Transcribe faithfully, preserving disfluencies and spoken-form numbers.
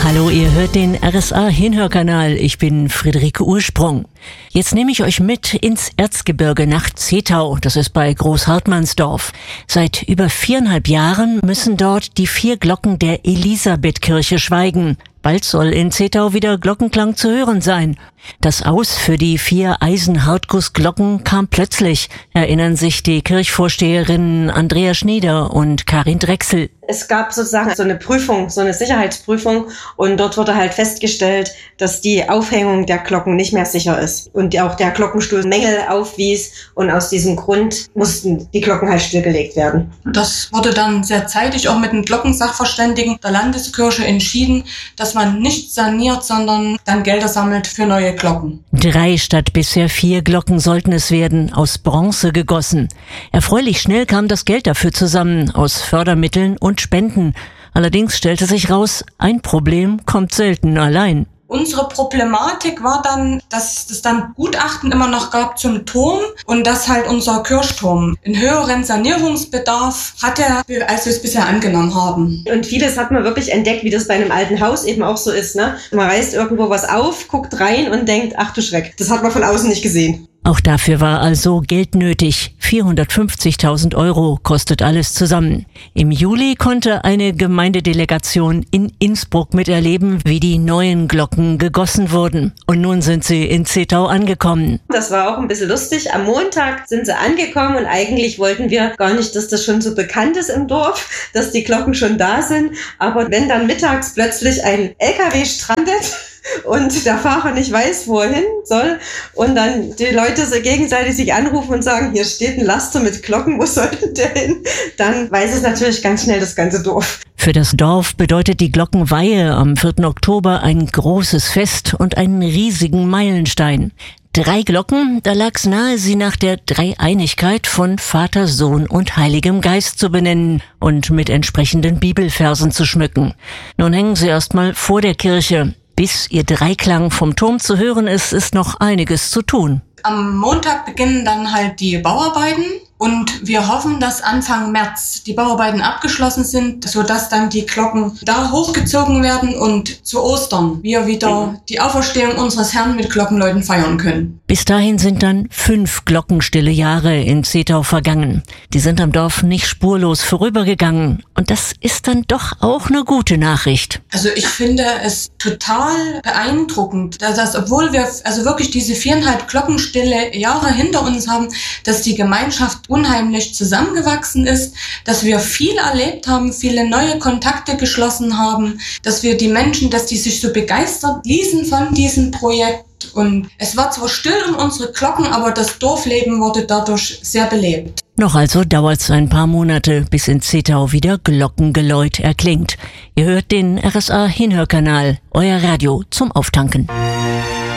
Hallo, ihr hört den R S A-Hinhörkanal. Ich bin Friederike Ursprung. Jetzt nehme ich euch mit ins Erzgebirge nach Zetau. Das ist bei Großhartmannsdorf. Seit über viereinhalb Jahren müssen dort die vier Glocken der Elisabethkirche schweigen. Bald soll in Zetau wieder Glockenklang zu hören sein. Das Aus für die vier Eisenhartgussglocken kam plötzlich, erinnern sich die Kirchvorsteherinnen Andrea Schnieder und Karin Drechsel. Es gab sozusagen so eine Prüfung, so eine Sicherheitsprüfung, und dort wurde halt festgestellt, dass die Aufhängung der Glocken nicht mehr sicher ist und auch der Glockenstuhl Mängel aufwies, und aus diesem Grund mussten die Glocken halt stillgelegt werden. Das wurde dann sehr zeitig auch mit den Glockensachverständigen der Landeskirche entschieden, dass man nicht saniert, sondern dann Gelder sammelt für neue Glocken. Drei statt bisher vier Glocken sollten es werden, aus Bronze gegossen. Erfreulich schnell kam das Geld dafür zusammen, aus Fördermitteln und Spenden. Allerdings stellte sich raus, ein Problem kommt selten allein. Unsere Problematik war dann, dass es dann Gutachten immer noch gab zum Turm und dass halt unser Kirchturm einen höheren Sanierungsbedarf hatte, als wir es bisher angenommen haben. Und vieles hat man wirklich entdeckt, wie das bei einem alten Haus eben auch so ist, ne? Man reißt irgendwo was auf, guckt rein und denkt, ach du Schreck, das hat man von außen nicht gesehen. Auch dafür war also Geld nötig. vierhundertfünfzigtausend Euro kostet alles zusammen. Im Juli konnte eine Gemeindedelegation in Innsbruck miterleben, wie die neuen Glocken gegossen wurden. Und nun sind sie in Zetau angekommen. Das war auch ein bisschen lustig. Am Montag sind sie angekommen, und eigentlich wollten wir gar nicht, dass das schon so bekannt ist im Dorf, dass die Glocken schon da sind. Aber wenn dann mittags plötzlich ein L K W strandet und der Fahrer nicht weiß, wo er hin soll, und dann die Leute so gegenseitig sich anrufen und sagen, hier steht ein Laster mit Glocken, wo soll denn der hin? Dann weiß es natürlich ganz schnell das ganze Dorf. Für das Dorf bedeutet die Glockenweihe am vierten Oktober ein großes Fest und einen riesigen Meilenstein. Drei Glocken, da lag's nahe, sie nach der Dreieinigkeit von Vater, Sohn und Heiligem Geist zu benennen und mit entsprechenden Bibelversen zu schmücken. Nun hängen sie erstmal vor der Kirche. Bis ihr Dreiklang vom Turm zu hören ist, ist noch einiges zu tun. Am Montag beginnen dann halt die Bauarbeiten. Und wir hoffen, dass Anfang März die Bauarbeiten abgeschlossen sind, sodass dann die Glocken da hochgezogen werden und zu Ostern wir wieder die Auferstehung unseres Herrn mit Glockenläuten feiern können. Bis dahin sind dann fünf glockenstille Jahre in Zetau vergangen. Die sind am Dorf nicht spurlos vorübergegangen. Und das ist dann doch auch eine gute Nachricht. Also ich finde es total beeindruckend, dass obwohl wir also wirklich diese viereinhalb glockenstille Jahre hinter uns haben, dass die Gemeinschaft unheimlich zusammengewachsen ist, dass wir viel erlebt haben, viele neue Kontakte geschlossen haben, dass wir die Menschen, dass die sich so begeistert ließen von diesem Projekt. Und es war zwar still um unsere Glocken, aber das Dorfleben wurde dadurch sehr belebt. Noch also dauert's ein paar Monate, bis in Zetau wieder Glockengeläut erklingt. Ihr hört den R S A-Hinhörkanal, euer Radio zum Auftanken.